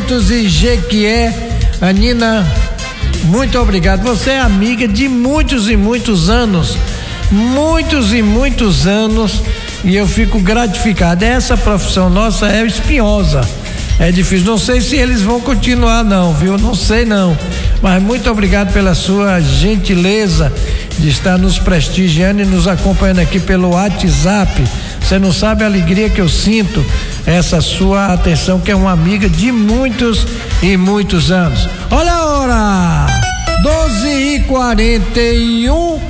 Alimentos e Jequié. Nina, muito obrigado. Você é amiga de muitos e muitos anos. E eu fico gratificado. Essa profissão nossa é espinhosa, é difícil. Não sei se eles vão continuar não, viu? Não sei não, mas muito obrigado pela sua gentileza de estar nos prestigiando e nos acompanhando aqui pelo WhatsApp. Você não sabe a alegria que eu sinto, essa sua atenção, que é uma amiga de muitos e muitos anos. Olha a hora, 12h41.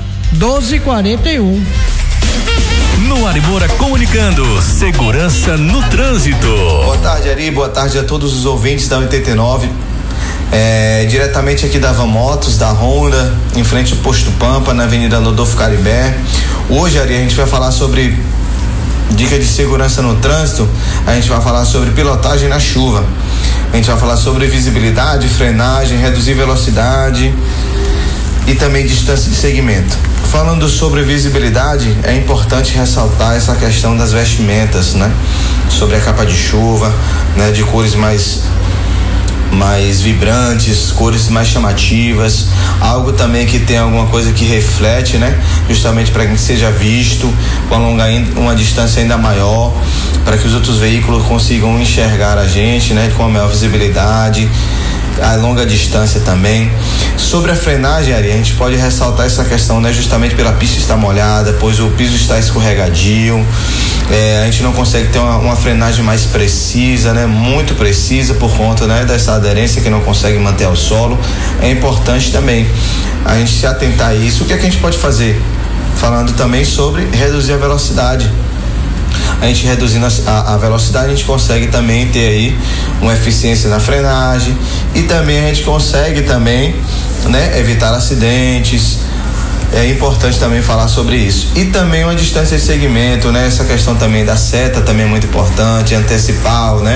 No Ari Moura Comunicando, segurança no trânsito. Boa tarde, Ari, boa tarde a todos os ouvintes da 89. Diretamente aqui da Van Motos, da Honda, em frente ao Posto Pampa, na Avenida Rodolfo Caribé. Hoje, Ari, a gente vai falar sobre dica de segurança no trânsito. A gente vai falar sobre pilotagem na chuva. A gente vai falar sobre visibilidade, frenagem, reduzir velocidade e também distância de segmento. Falando sobre visibilidade, é importante ressaltar essa questão das vestimentas, né? Sobre a capa de chuva, né? De cores mais vibrantes, cores mais chamativas, algo também que tem alguma coisa que reflete, né? Justamente para que seja visto, com uma distância ainda maior, para que os outros veículos consigam enxergar a gente, né? Com a maior visibilidade, a longa distância também. Sobre a frenagem, Ari, a gente pode ressaltar essa questão, né? Justamente pela pista estar molhada, pois o piso está escorregadio, a gente não consegue ter uma frenagem mais precisa, né? Muito precisa por conta, né? Dessa aderência que não consegue manter ao solo. É importante também a gente se atentar a isso. O que é que a gente pode fazer? Falando também sobre reduzir a velocidade. A gente reduzindo a velocidade, a gente consegue também ter aí uma eficiência na frenagem e também a gente consegue também, né, evitar acidentes. É importante também falar sobre isso. E também uma distância de segmento, né? Essa questão também da seta também é muito importante, antecipar, né?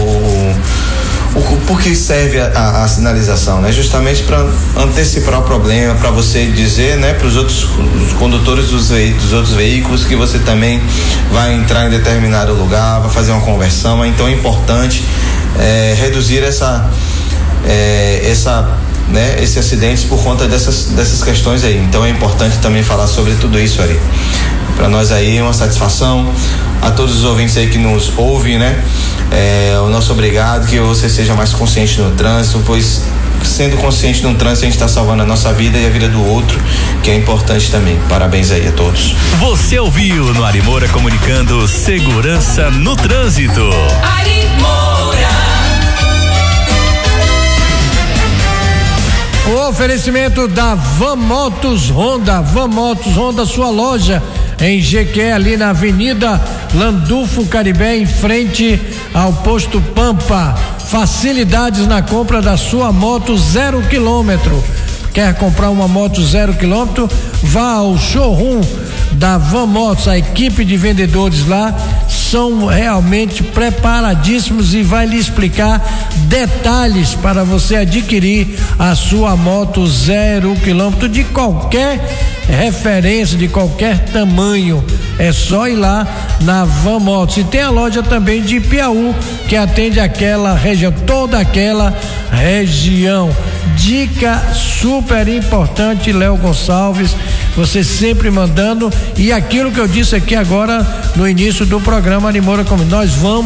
Por que serve a sinalização, né? Justamente para antecipar o problema, para você dizer, né, para os outros condutores dos outros veículos que você também vai entrar em determinado lugar, vai fazer uma conversão. Então é importante reduzir esses acidentes por conta dessas questões aí. Então é importante também falar sobre tudo isso aí. Para nós aí é uma satisfação. A todos os ouvintes aí que nos ouvem, né? O nosso obrigado, que você seja mais consciente no trânsito, pois sendo consciente no trânsito a gente está salvando a nossa vida e a vida do outro, que é importante também. Parabéns aí a todos. Você ouviu no Ari Moura Comunicando, segurança no trânsito. Ari Moura. O oferecimento da Van Motos Honda, sua loja em Jequié, ali na Avenida Rodolfo Caribé, em frente ao Posto Pampa. Facilidades na compra da sua moto 0 km. Quer comprar uma moto 0 km? Vá ao showroom da Van Motos. A equipe de vendedores lá são realmente preparadíssimos e vai lhe explicar detalhes para você adquirir a sua moto 0 km de qualquer referência, de qualquer tamanho. É só ir lá na Van Motos. E tem a loja também de Piauí, que atende aquela região, toda aquela região. Dica super importante, Léo Gonçalves, você sempre mandando, e aquilo que eu disse aqui agora no início do programa Ari Moura Comunicando,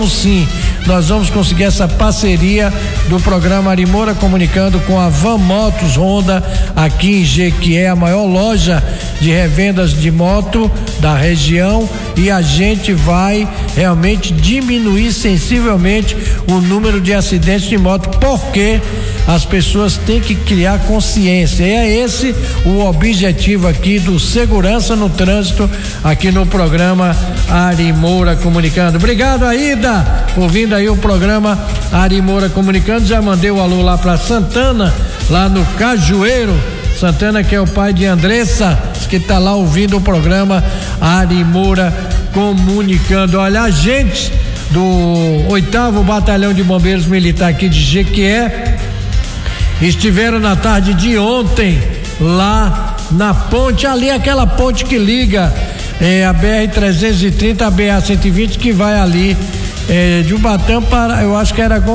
nós vamos conseguir essa parceria do programa Ari Moura Comunicando com a Van Motos Honda aqui em Jequié, a maior loja de revendas de moto da região, e a gente vai realmente diminuir sensivelmente o número de acidentes de moto, porque as pessoas têm que criar consciência, e é esse o objetivo aqui do Segurança no Trânsito, aqui no programa Ari Moura Comunicando. Obrigado, Aida, ouvindo aí o programa Ari Moura Comunicando. Já mandei o alô lá pra Santana, lá no Cajueiro. Santana, que é o pai de Andressa, que tá lá ouvindo o programa Ari Moura Comunicando. Olha, a gente do 8º Batalhão de Bombeiros Militar aqui de Jequié estiveram na tarde de ontem lá na ponte, ali aquela ponte que liga a BR-330 a BR-120, que vai ali de Ubatã para, eu acho que era